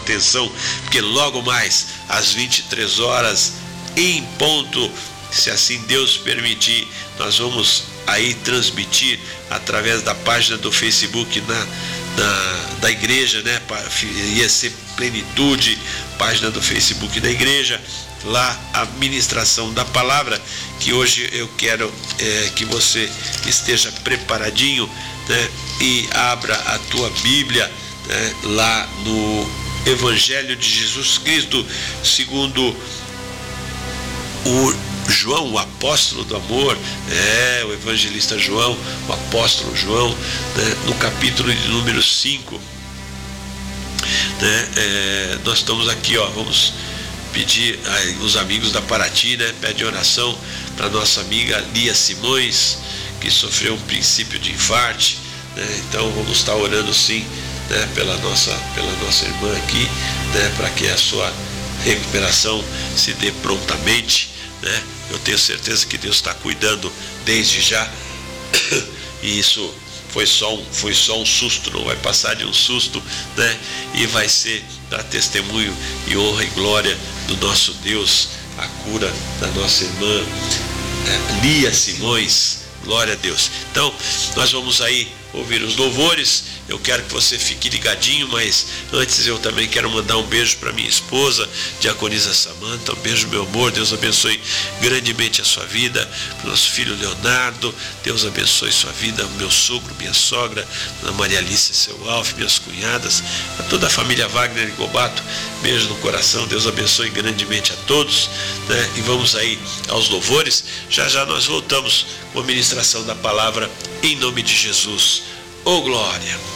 atenção, porque logo mais às 23 horas em ponto, se assim Deus permitir, nós vamos aí transmitir através da página do Facebook da igreja, né? Ia ser Plenitude, página do Facebook da igreja, lá a ministração da palavra, que hoje eu quero que você esteja preparadinho, né? E abra a tua Bíblia, né? Lá no Evangelho de Jesus Cristo segundo o João, o apóstolo do amor, o evangelista João, o apóstolo João, né? No capítulo de número 5, né? Nós estamos aqui, vamos pedir os amigos da Paraty, né? Pede oração para nossa amiga Lia Simões, que sofreu um princípio de infarte, né? Então vamos estar orando sim, né? pela nossa irmã aqui, né? Para que a sua recuperação se dê prontamente, né? Eu tenho certeza que Deus está cuidando desde já, e isso foi só um susto, não vai passar de um susto, né? E vai ser para testemunho e honra e glória do nosso Deus, a cura da nossa irmã Lia Simões. Glória a Deus. Então, nós vamos aí ouvir os louvores. Eu quero que você fique ligadinho, mas antes eu também quero mandar um beijo para minha esposa, diaconisa Samanta. Um beijo, meu amor. Deus abençoe grandemente a sua vida. Para o nosso filho Leonardo, Deus abençoe sua vida. Meu sogro, minha sogra, a Maria Alice e seu Alf, minhas cunhadas, a toda a família Wagner e Gobato. Beijo no coração. Deus abençoe grandemente a todos, né? E vamos aí aos louvores. Já já nós voltamos com a ministração da palavra em nome de Jesus. Oh, glória!